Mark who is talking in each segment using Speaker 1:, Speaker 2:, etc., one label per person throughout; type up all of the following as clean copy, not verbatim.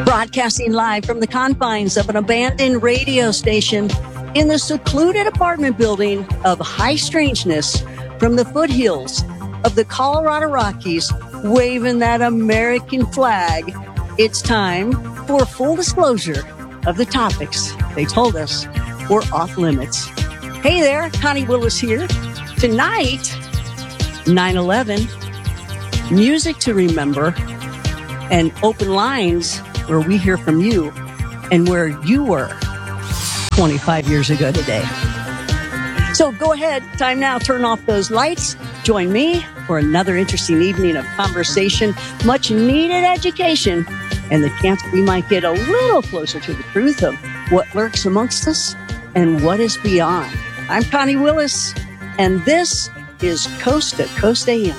Speaker 1: Broadcasting live from the confines of an abandoned radio station in the secluded apartment building of High Strangeness from the foothills of the Colorado Rockies, waving that American flag. It's time for full disclosure of the topics they told us were off limits. Hey there, Connie Willis here. Tonight, 9/11, music to remember, and open lines where we hear from you and where you were 25 years ago today. So go ahead, time now, turn off those lights. Join me for another interesting evening of conversation, much needed education, and the chance we might get a little closer to the truth of what lurks amongst us and what is beyond. I'm Connie Willis, and this is Coast to Coast AM.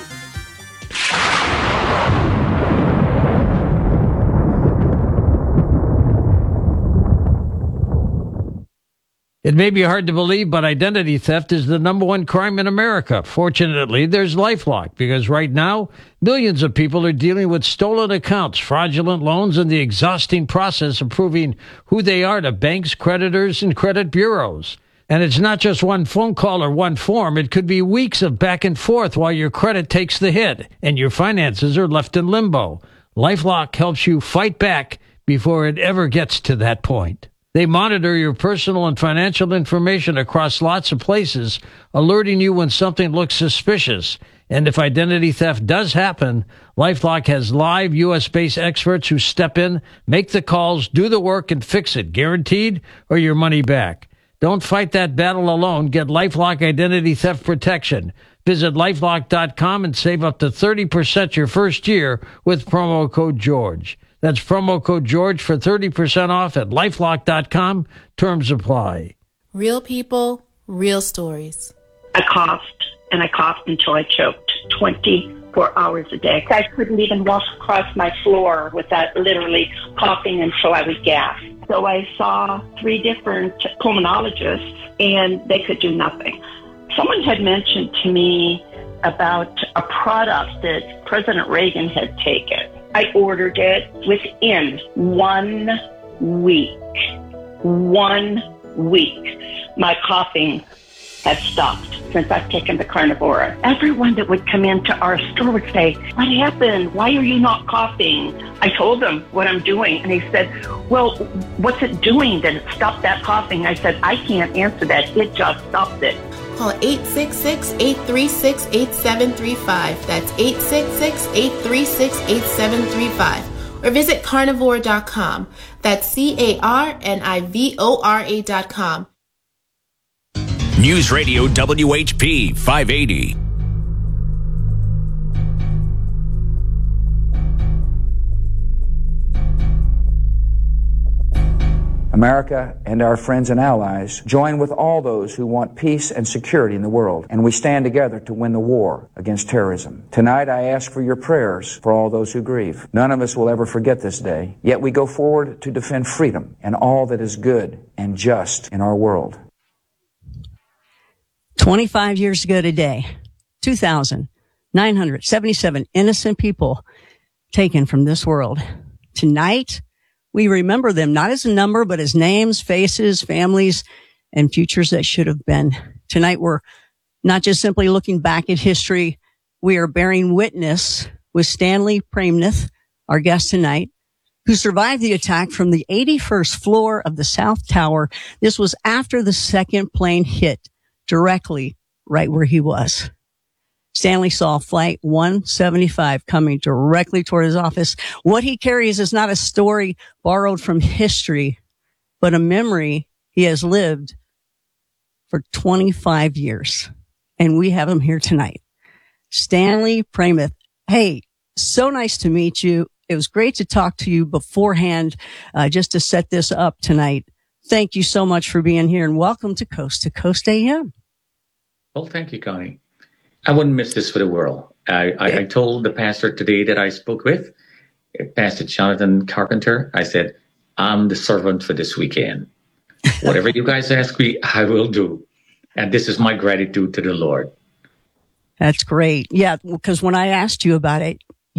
Speaker 2: It may be hard to believe, but identity theft is the number one crime in America. Fortunately, there's LifeLock, because right now, millions of people are dealing with stolen accounts, fraudulent loans, and the exhausting process of proving who they are to banks, creditors, and credit bureaus. And it's not just one phone call or one form. It could be weeks of back and forth while your credit takes the hit and your finances are left in limbo. LifeLock helps you fight back before it ever gets to that point. They monitor your personal and financial information across lots of places, alerting you when something looks suspicious. And if identity theft does happen, LifeLock has live U.S.-based experts who step in, make the calls, do the work, and fix it, guaranteed, or your money back. Don't fight that battle alone. Get LifeLock Identity Theft Protection. Visit LifeLock.com and save up to 30% your first year with promo code GEORGE. That's promo code GEORGE for 30% off at LifeLock.com. Terms apply.
Speaker 3: Real people, real stories.
Speaker 4: I coughed, and I coughed until I choked 24 hours a day. I couldn't even walk across my floor without literally coughing until I would gasp. So I saw 3 different pulmonologists, and they could do nothing. Someone had mentioned to me about a product that President Reagan had taken. I ordered it within 1 week. 1 week. My coughing had stopped since I've taken the Carnivora. Everyone that would come into our store would say, "What happened? Why are you not coughing?" I told them what I'm doing, and they said, "Well, what's it doing that it stopped that coughing?" I said, "I can't answer that. It just stopped it."
Speaker 3: Call 866-836-8735. That's 866-836-8735. Or visit carnivora.com. That's carnivora.com.
Speaker 5: News Radio WHP 580.
Speaker 6: America and our friends and allies join with all those who want peace and security in the world, and we stand together to win the war against terrorism. Tonight, I ask for your prayers for all those who grieve. None of us will ever forget this day, yet we go forward to defend freedom and all that is good and just in our world.
Speaker 1: 25 years ago today, 2,977 innocent people taken from this world. Tonight, we remember them not as a number, but as names, faces, families, and futures that should have been. Tonight, we're not just simply looking back at history. We are bearing witness with Stanley Pramath, our guest tonight, who survived the attack from the 81st floor of the South Tower. This was after the second plane hit directly right where he was. Stanley saw Flight 175 coming directly toward his office. What he carries is not a story borrowed from history, but a memory he has lived for 25 years. And we have him here tonight. Stanley Pramath. Hey, so nice to meet you. It was great to talk to you beforehand, just to set this up tonight. Thank you so much for being here, and welcome to Coast AM.
Speaker 7: Well, thank you, Connie. I wouldn't miss this for the world. I told the pastor today that I spoke with, Pastor Jonathan Carpenter, I said, I'm the servant for this weekend. Whatever you guys ask me, I will do. And this is my gratitude to the Lord.
Speaker 1: That's great. Yeah, because when I asked you about it,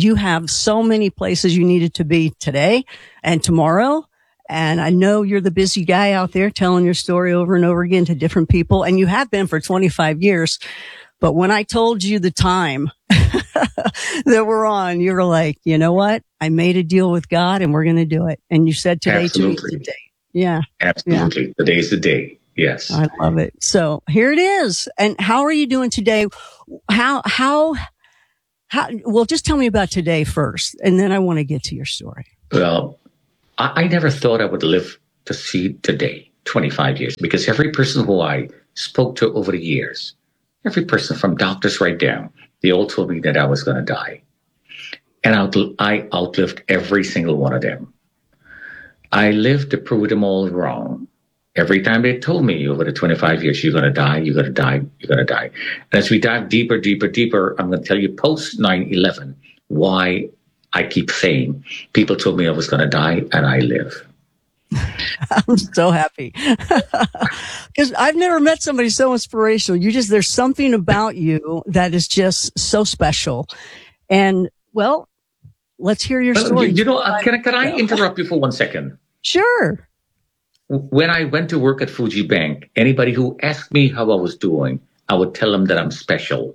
Speaker 1: you have so many places you needed to be today and tomorrow. And I know you're the busy guy out there telling your story over and over again to different people. And you have been for 25 years. But when I told you the time that we're on, you were like, you know what? I made a deal with God and we're going to do it. And you said today to me today. Yeah.
Speaker 7: Absolutely.
Speaker 1: Yeah.
Speaker 7: Today's the day. Yes.
Speaker 1: I love it. So here it is. And how are you doing today? How, well, just tell me about today first. And then I want to get to your story.
Speaker 7: Well, I never thought I would live to see today, 25 years, because every person who I spoke to over the years, every person from doctors right down, they all told me that I was going to die. And I outlived every single one of them. I lived to prove them all wrong. Every time they told me over the 25 years, you're going to die, you're going to die, you're going to die. And as we dive deeper, I'm going to tell you post 9/11 why I keep saying people told me I was going to die and I live.
Speaker 1: I'm so happy because I've never met somebody so inspirational. There's something about you that is just so special. And well, let's hear your story.
Speaker 7: Can I interrupt you for 1 second?
Speaker 1: Sure.
Speaker 7: When I went to work at Fuji Bank, anybody who asked me how I was doing, I would tell them that I'm special.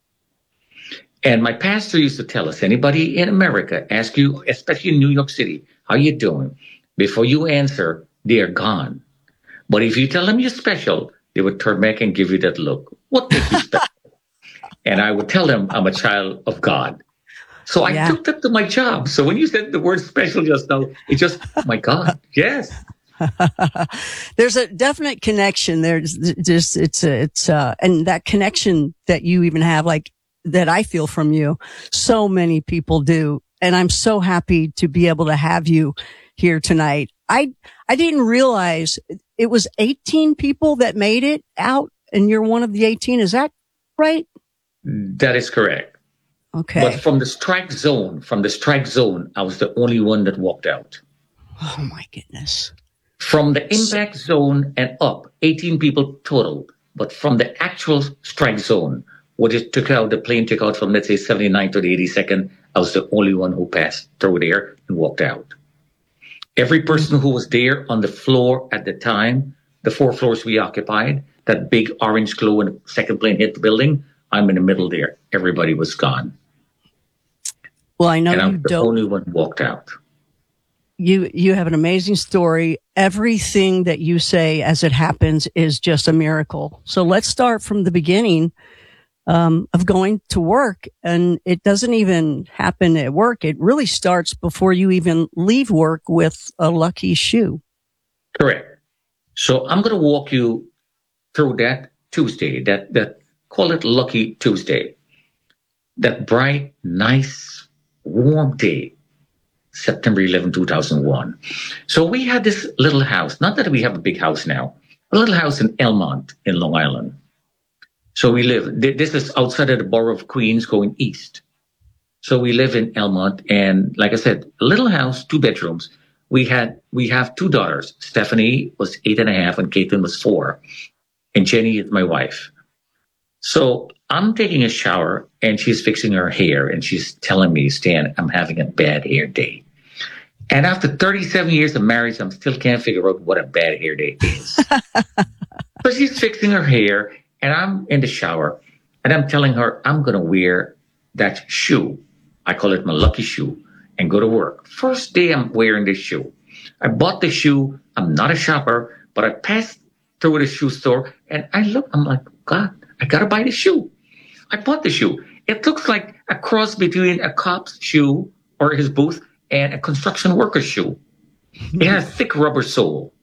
Speaker 7: And my pastor used to tell us, anybody in America ask you, especially in New York City, how you doing? Before you answer, they are gone. But if you tell them you're special, they would turn back and give you that look. What makes you special? And I would tell them I'm a child of God. So I took that to my job. So when you said the word special just now, it's just, oh my God, yes.
Speaker 1: There's a definite connection. There's just, and that connection that you even have, like, that I feel from you, so many people do. And I'm so happy to be able to have you here tonight. I didn't realize it was 18 people that made it out and you're one of the 18. Is that right?
Speaker 7: That is correct.
Speaker 1: Okay.
Speaker 7: But from the strike zone, I was the only one that walked out.
Speaker 1: Oh my goodness.
Speaker 7: From the impact zone and up, 18 people total. But from the actual strike zone, the plane took out from, let's say, 79 to the 82nd, I was the only one who passed through there and walked out. Every person who was there on the floor at the time, the 4 floors we occupied, that big orange glow when the second plane hit the building, I'm in the middle there. Everybody was gone.
Speaker 1: Well, I know
Speaker 7: and I'm the only one who walked out.
Speaker 1: You have an amazing story. Everything that you say as it happens is just a miracle. So let's start from the beginning of going to work. And it doesn't even happen at work. It really starts before you even leave work with a lucky shoe.
Speaker 7: Correct. So I'm going to walk you through that Tuesday, that call it Lucky Tuesday, that bright, nice, warm day, September 11, 2001. So we had this little house, not that we have a big house now, a little house in Elmont in Long Island. So we live, this is outside of the borough of Queens going east. So we live in Elmont, and like I said, a little house, 2 bedrooms. We have 2 daughters. Stephanie was 8.5 and Caitlin was 4. And Jenny is my wife. So I'm taking a shower and she's fixing her hair and she's telling me, Stan, I'm having a bad hair day. And after 37 years of marriage, I still can't figure out what a bad hair day is. So she's fixing her hair and I'm in the shower and I'm telling her I'm going to wear that shoe. I call it my lucky shoe and go to work. First day I'm wearing this shoe. I bought the shoe. I'm not a shopper, but I passed through the shoe store and I'm like, God, I got to buy the shoe. I bought the shoe. It looks like a cross between a cop's shoe or his booth and a construction worker's shoe. It has a thick rubber sole.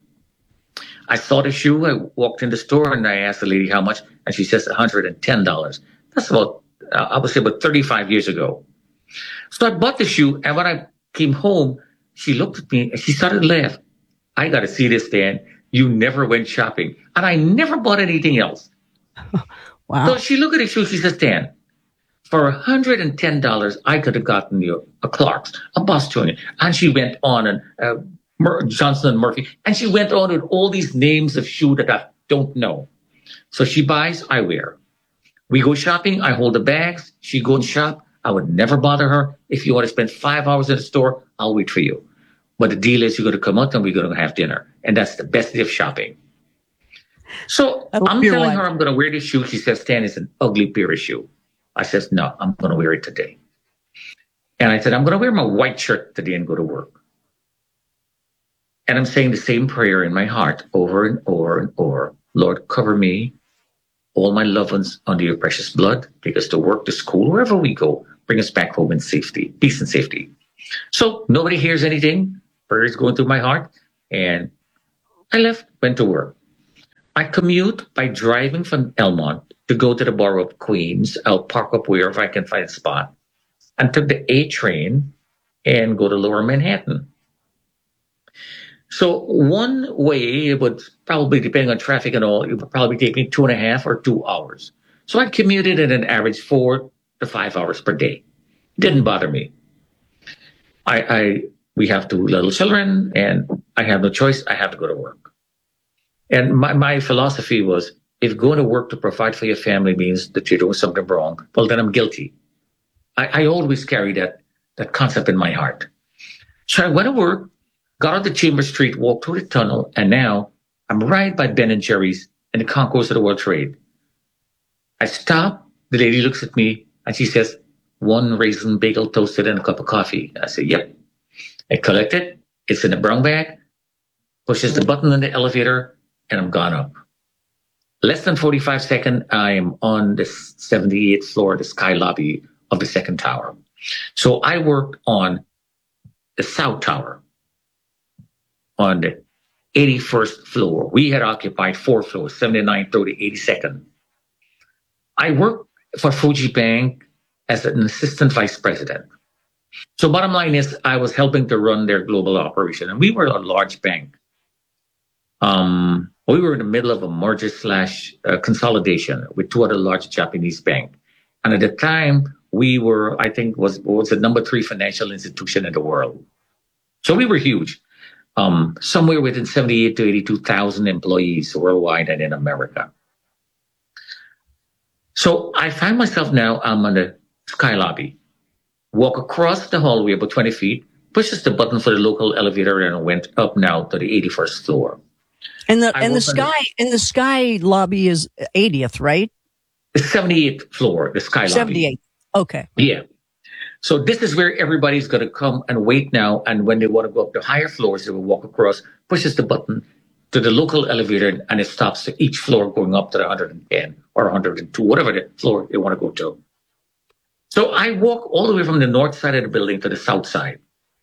Speaker 7: I saw the shoe. I walked in the store and I asked the lady how much, and she says $110. That's about, I would say about 35 years ago. So I bought the shoe, and when I came home, she looked at me and she started to laugh. I got to see this, Dan. You never went shopping. And I never bought anything else.
Speaker 1: Wow.
Speaker 7: So she looked at the shoe. She says, Dan, for $110, I could have gotten you a Clark's, a Bostonian. And she went on, and Johnson & Murphy. And she went on with all these names of shoe that I don't know. So she buys, I wear. We go shopping. I hold the bags. She go and shop. I would never bother her. If you want to spend 5 hours in the store, I'll wait for you. But the deal is you're going to come out and we're going to have dinner. And that's the best day of shopping. So I'm telling her I'm going to wear this shoe. She says, Stan, it's an ugly pair of shoe. I says, no, I'm going to wear it today. And I said, I'm going to wear my white shirt today and go to work. And I'm saying the same prayer in my heart over and over and over. Lord, cover me, all my loved ones under your precious blood. Take us to work, to school, wherever we go. Bring us back home in safety, peace and safety. So nobody hears anything. Prayer is going through my heart. And I left, went to work. I commute by driving from Elmont to go to the borough of Queens. I'll park up wherever I can find a spot. And took the A train and go to Lower Manhattan. So one way, it would probably, depending on traffic and all, it would probably take me 2.5 or 2 hours. So I commuted at an average 4 to 5 hours per day. Didn't bother me. We have 2 little children, and I have no choice. I have to go to work. And my philosophy was, if going to work to provide for your family means that you're doing something wrong, well, then I'm guilty. I always carry that concept in my heart. So I went to work, got on the Chambers Street, walked through the tunnel, and now I'm right by Ben & Jerry's in the concourse of the World Trade. I stop, the lady looks at me, and she says, 1 raisin bagel toasted and a cup of coffee. I say, yep. I collect it, it's in a brown bag, pushes the button on the elevator, and I'm gone up. Less than 45 seconds, I am on the 78th floor of the sky lobby of the 2nd tower. So I worked on the South Tower, on the 81st floor. We had occupied 4 floors, 79th through the 82nd. I worked for Fuji Bank as an assistant vice president. So bottom line is I was helping to run their global operation. And we were a large bank. We were in the middle of a merger / consolidation with 2 other large Japanese banks. And at the time, we were, I think, was the number 3 financial institution in the world. So we were huge. Somewhere within 78 to 82,000 employees worldwide and in America. So I find myself now, I'm on the sky lobby, walk across the hallway about 20 feet, pushes the button for the local elevator, and went up now to the 81st floor.
Speaker 1: And the sky lobby is 80th, right?
Speaker 7: The 78th floor, the sky lobby.
Speaker 1: 78th. Okay.
Speaker 7: Yeah. So this is where everybody's going to come and wait now. And when they want to go up to higher floors, they will walk across, pushes the button to the local elevator, and it stops to each floor going up to the 110 or 102, whatever the floor they want to go to. So I walk all the way from the north side of the building to the south side.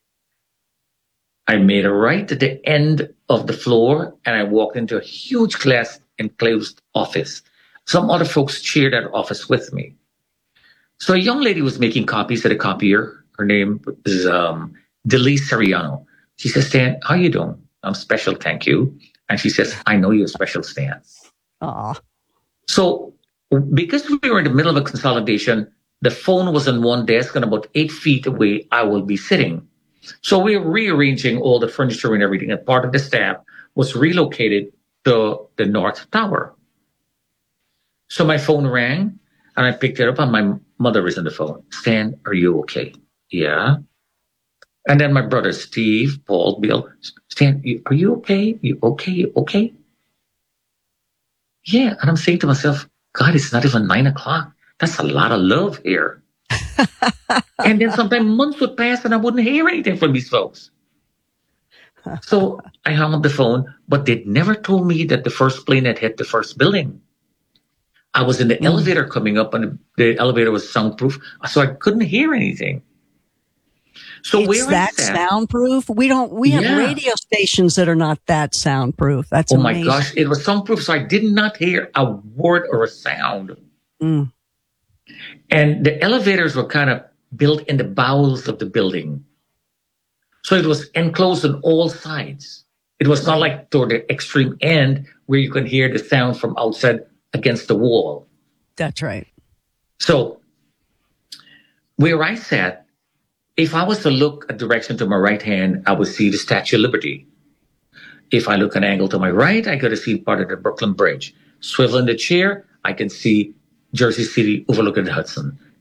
Speaker 7: I made a right at the end of the floor, and I walked into a huge glass enclosed office. Some other folks shared that office with me. So a young lady was making copies at a copier. Her name is Delise Seriano. She says, Stan, how you doing? I'm special, thank you. And she says, I know you're special, Stan.
Speaker 1: Aww.
Speaker 7: So because we were in the middle of a consolidation, the phone was on one desk, and about 8 feet away, I will be sitting. So we were rearranging all the furniture and everything, and part of the staff was relocated to the North Tower. So my phone rang, and I picked it up, and my mother was on the phone. Stan, are you okay? Yeah. And then my brother, Steve, Paul, Bill, Stan, are you okay? You okay? You okay? Yeah. And I'm saying to myself, God, it's not even 9 o'clock. That's a lot of love here. And then sometimes months would pass and I wouldn't hear anything from these folks. So I hung up the phone, but they never told me that the first plane had hit the first building. I was in the elevator coming up, and the elevator was soundproof, so I couldn't hear anything. So
Speaker 1: it's that soundproof? We have radio stations that are not that soundproof. That's amazing.
Speaker 7: My gosh, it was soundproof, so I did not hear a word or a sound.
Speaker 1: Mm.
Speaker 7: And the elevators were kind of built in the bowels of the building. So it was enclosed on all sides. It was not like toward the extreme end where you can hear the sound from outside against the wall.
Speaker 1: That's right.
Speaker 7: So where I sat, if I was to look a direction to my right hand, I would see the Statue of Liberty. If I look an angle to my right, I got to see part of the Brooklyn Bridge. Swivel in the chair, I can see Jersey City overlooking the Hudson.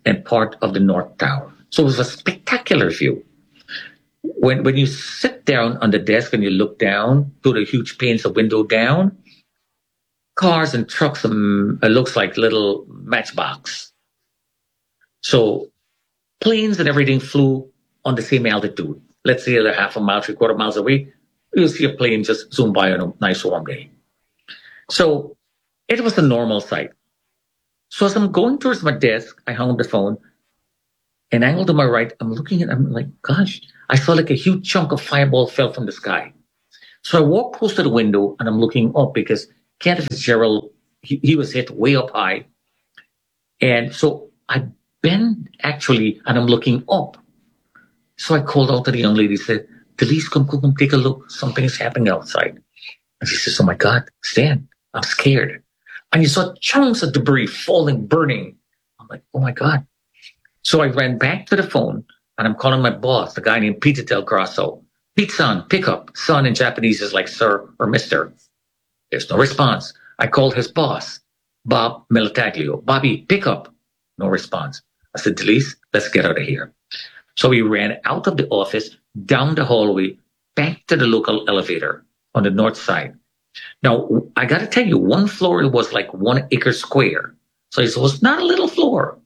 Speaker 7: and part of the North Tower. So it was a spectacular view. When you sit down on the desk and you look down through the huge panes of window down, cars and trucks, it looks like little matchbox. So planes and everything flew on the same altitude. Let's say they're half a mile, 3/4 miles away. You'll see a plane just zoom by on a nice warm day. So it was a normal sight. So as I'm going towards my desk, I hung up the phone. And angled to my right, I'm like, gosh, I saw like a huge chunk of fireball fell from the sky. So I walked close to the window and I'm looking up because Kenneth Fitzgerald, he was hit way up high. And so I bend actually and I'm looking up. So I called out to the young lady, said, Delise, come take a look. Something is happening outside. And she says, oh my God, Stan, I'm scared. And you saw chunks of debris falling, burning. I'm like, oh my God. So I ran back to the phone and I'm calling my boss, the guy named Peter Del Grasso. Pete-san, pick up. Son in Japanese is like sir or mister. There's no response. I called his boss, Bob Militaglio. Bobby, pick up. No response. I said, Delise, let's get out of here. So we ran out of the office, down the hallway, back to the local elevator on the north side. Now, I got to tell you, one floor was like 1 acre square. So it was not a little floor.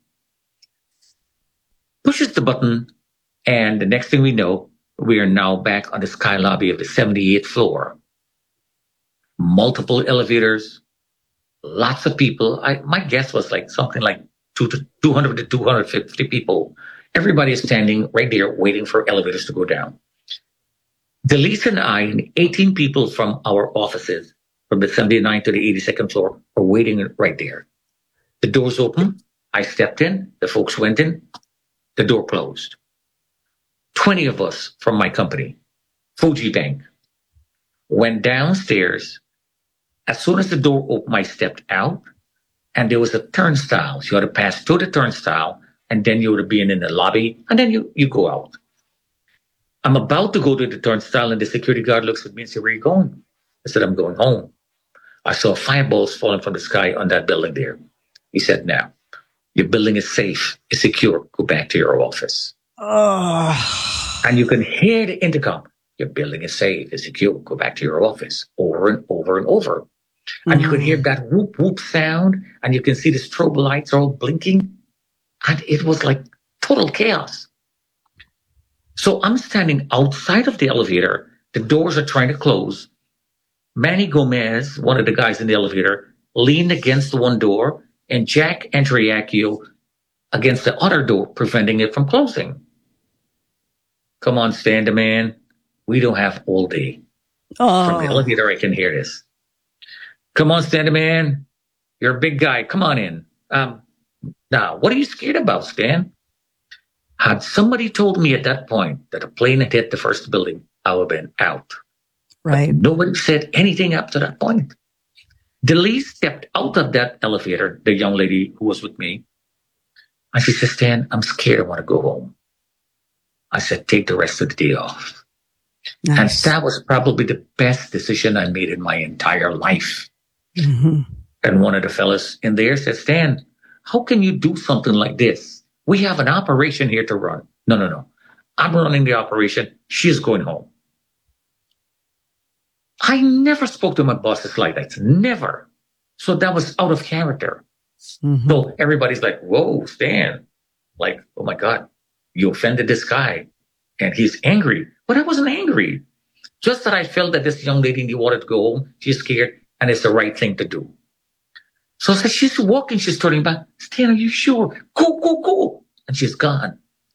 Speaker 7: Pushes the button, and the next thing we know, we are now back on the sky lobby of the 78th floor. Multiple elevators, lots of people. My guess was like something like 200 to 250 people. Everybody is standing right there waiting for elevators to go down. Delise and I and 18 people from our offices from the 79th to the 82nd floor are waiting right there. The doors open. I stepped in. The folks went in. The door closed. 20 of us from my company, Fuji Bank, went downstairs. As soon as the door opened, I stepped out, and there was a turnstile. So you had to pass through the turnstile, and then you would be in the lobby, and then you go out. I'm about to go to the turnstile, and the security guard looks at me and says, where are you going? I said, I'm going home. I saw fireballs falling from the sky on that building there. He said, now, your building is safe, it's secure. Go back to your office. And you can hear the intercom. Your building is safe, it's secure. Go back to your office. Over and over and over. And you can hear that whoop, whoop sound. And you can see the strobe lights all blinking. And it was like total chaos. So I'm standing outside of the elevator. The doors are trying to close. Manny Gomez, one of the guys in the elevator, leaned against the one door. And Jack Andriacchio against the other door, preventing it from closing. Come on, Stan, man. We don't have all day. From the elevator, I can hear this. Come on, Stan, man. You're a big guy. Come on in. Now, what are you scared about, Stan? Had somebody told me at that point that a plane had hit the first building, I would have been out.
Speaker 1: Right.
Speaker 7: But nobody said anything up to that point. Delise stepped out of that elevator, the young lady who was with me, and she said, Stan, I'm scared. I want to go home. I said, take the rest of the day off. Nice. And that was probably the best decision I made in my entire life. Mm-hmm. And one of the fellas in there said, Stan, how can you do something like this? We have an operation here to run. No. I'm running the operation. She's going home. I never spoke to my bosses like that. Never. So that was out of character. Mm-hmm. So everybody's like, whoa, Stan. Like, oh my God, you offended this guy. And he's angry. But I wasn't angry. Just that I felt that this young lady wanted to go home. She's scared. And it's the right thing to do. So as she's walking, she's turning back. Stan, are you sure? Go. And she's gone.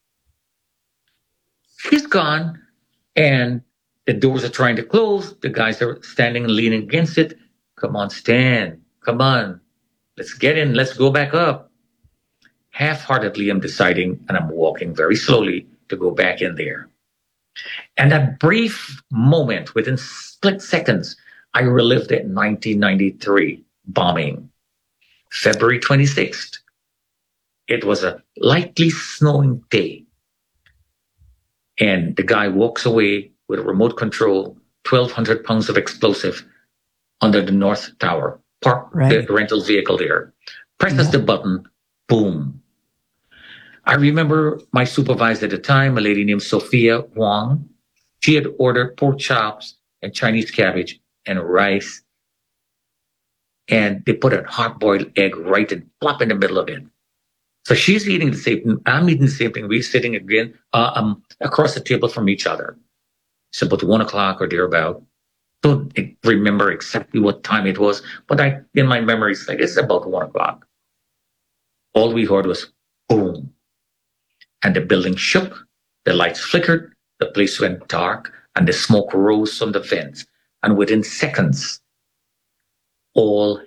Speaker 7: She's gone. And the doors are trying to close. The guys are standing and leaning against it. Come on, Stan. Come on. Let's get in. Let's go back up. Half-heartedly, I'm deciding, and I'm walking very slowly to go back in there. And that brief moment, within split seconds, I relived that 1993 bombing. February 26th. It was a lightly snowing day. And the guy walks away with a remote control, 1,200 pounds of explosive under the North Tower. Park the rental vehicle there. Presses the button, boom. I remember my supervisor at the time, a lady named Sophia Wong. She had ordered pork chops and Chinese cabbage and rice. And they put a hard-boiled egg right and plop in the middle of it. So she's eating the same thing. I'm eating the same thing. We're sitting again across the table from each other. It's about 1 o'clock or thereabout. Don't remember exactly what time it was, but in my memory, it's like it's about 1 o'clock. All we heard was boom. And the building shook, the lights flickered, the place went dark, and the smoke rose from the vents. And within seconds, all